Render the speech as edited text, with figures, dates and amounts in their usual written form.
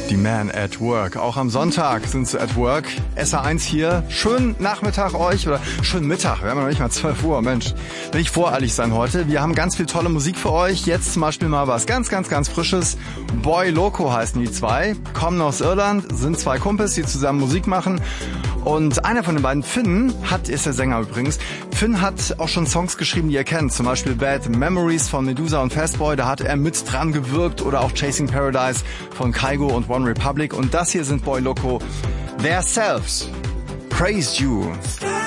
Die Man at Work. Auch am Sonntag sind sie at Work. SA1 hier. Schönen Nachmittag euch oder schönen Mittag. Wir haben ja noch nicht mal 12 Uhr. Mensch, will ich voreilig sein heute. Wir haben ganz viel tolle Musik für euch. Jetzt zum Beispiel mal was ganz Frisches. Boy Loco heißen die zwei. Kommen aus Irland, sind zwei Kumpels, die zusammen Musik machen. Und einer von den beiden, Finn, ist der Sänger übrigens, Finn hat auch schon Songs geschrieben, die ihr kennt. Zum Beispiel Bad Memories von Medusa und Fastboy, da hat er mit dran gewirkt. Oder auch Chasing Paradise von Kygo und One Republic. Und das hier sind Boy Loco. Their selves praised you.